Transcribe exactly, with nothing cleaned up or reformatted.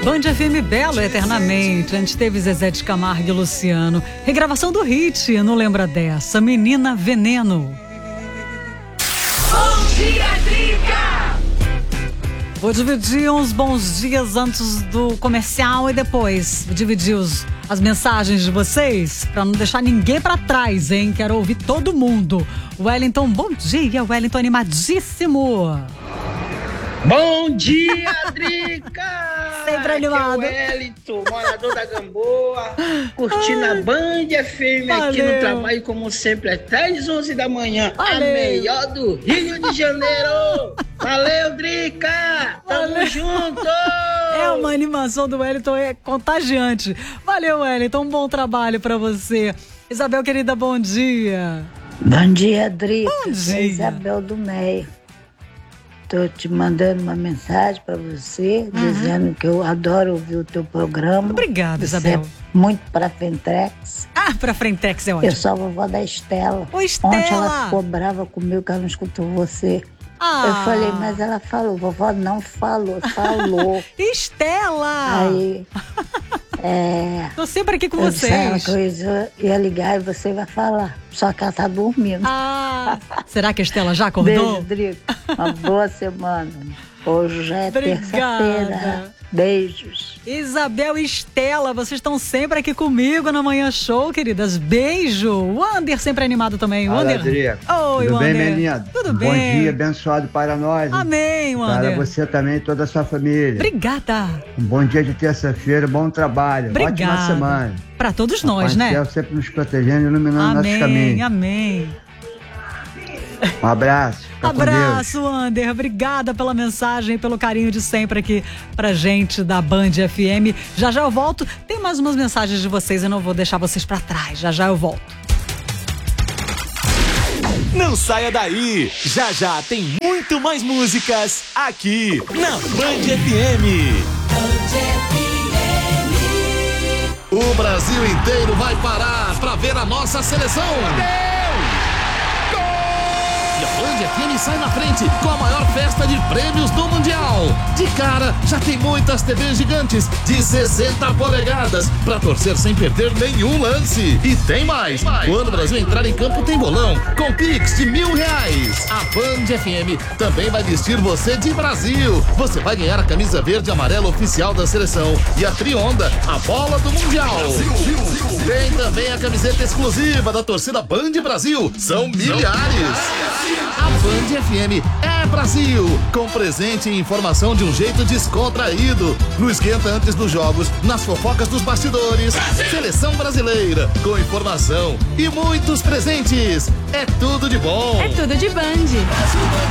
Band F M Belo Eternamente. Antes teve Zezé de Camargo e Luciano. Regravação do hit, não lembra dessa? Menina Veneno. Bom dia, Drica! Vou dividir uns bons dias antes do comercial e depois vou dividir os, as mensagens de vocês pra não deixar ninguém pra trás, hein? Quero ouvir todo mundo. Wellington, bom dia. Wellington animadíssimo. Bom dia, Drica! Sempre animado. Aqui é o Wellington, morador da Gamboa, curtindo a Band F M aqui Valeu. no trabalho, como sempre, até às onze da manhã. Valeu. A melhor do Rio de Janeiro! Valeu, Drica! Tamo Valeu. junto! É uma animação do Wellington, é contagiante. Valeu, Wellington, um bom trabalho pra você. Isabel, querida, bom dia. Bom dia, Drica. Bom dia. É Isabel do Meio. Tô te mandando uma mensagem para você, uhum. dizendo que eu adoro ouvir o teu programa. Obrigada, você Isabel. É muito pra Frentex. Ah, pra Frentex é ótimo. Eu sou a vovó da Estela. Ô, Estela. Ontem ela ficou brava comigo que ela não escutou você. Ah. Eu falei, mas ela falou, vovó não falou, falou. Estela! Aí, é... Tô sempre aqui com eu disse a ela vocês. que eu ia, ia ligar e você vai falar. Só que ela tá dormindo. Ah, será que a Estela já acordou? Beijo, Drica. Uma boa semana. Hoje já é terça-feira. Beijos. Isabel e Estela, vocês estão sempre aqui comigo na Manhã Show, queridas. Beijo. O Ander sempre animado também. Fala, Wander. Drica. Oi, Tudo Wander. bem, menina? Tudo Bom bem. dia, abençoado para nós. hein? Amém, Wander. Para você também e toda a sua família. Obrigada. Um bom dia de terça-feira, bom trabalho. Obrigada. Ótima semana. Para todos nós, Papai né? do céu sempre nos protegendo e iluminando nossos Amém, caminhos. amém. Um abraço. Fica com Deus. Abraço, Ander. Obrigada pela mensagem e pelo carinho de sempre aqui pra gente da Band F M. Já já eu volto. Tem mais umas mensagens de vocês, eu não vou deixar vocês pra trás. Já já eu volto. Não saia daí. Já já tem muito mais músicas aqui na Band F M. O Brasil inteiro vai parar pra ver a nossa seleção. E a Band F M sai na frente com a maior festa de prêmios do Mundial. De cara, já tem muitas T Vs gigantes de sessenta polegadas pra torcer sem perder nenhum lance. E tem mais. Quando o Brasil entrar em campo, tem bolão com Pix de mil reais. A Band F M também vai vestir você de Brasil. Você vai ganhar a camisa verde e amarela oficial da seleção e a Trionda, a bola do Mundial. Tem também a camiseta exclusiva da torcida Band Brasil. São milhares. A Band F M é Brasil, com presente e informação de um jeito descontraído. No esquenta antes dos jogos, nas fofocas dos bastidores. Seleção brasileira, com informação e muitos presentes. É tudo de bom. É tudo de Band. Brasil, Band.